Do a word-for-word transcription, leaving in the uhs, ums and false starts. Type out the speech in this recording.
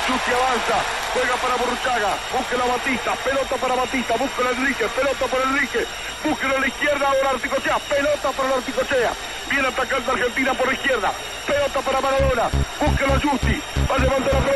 Justi avanza, juega para Burruchaga, búsquelo a Batista, pelota para Batista, búsquelo a Enrique, pelota para Enrique, búsquelo a la izquierda, ahora Articochea, pelota para la Articochea, viene atacando Argentina por la izquierda, pelota para Maradona, búsquelo a Justi, va a levantar la